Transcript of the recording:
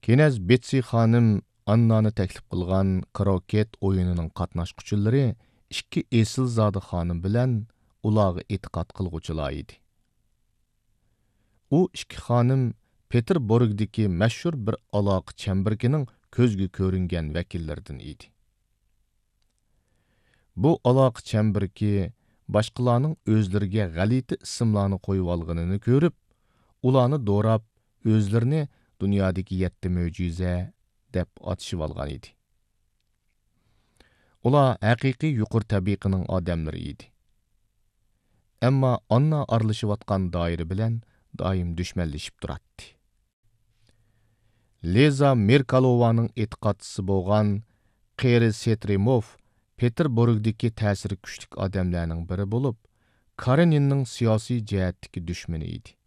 Kenez Betsi xonim Annani təklif qılğan kroket oyununun qatnaşqıçıları ikki esilzade xonim bilan ularga etiqad qılğuchilar idi. U ikki xonim Peterburgdagi mashhur bir aloqa chambirkining ko'zga ko'ringan vakillaridan edi. Bu aloqa chambirki boshqalarning o'zlariga g'alati ismlarni qo'yib olganini ko'rib, ularni do'rab o'zlarini dunyodagi 7 mo'jiza deb atashib olgan edi. Ular haqiqiy yuqori tabiqining odamlari edi. Ammo Anna aralashayotgan doira bilan doim dushmanlashib turardi. Leza Merkalovaning e'tiqodchisi bo'lgan Qeri Setremov Peterburgdagi ta'siri kuchli odamlarning biri bo'lib, Kareninning siyosiy jihatdagi dushmani edi.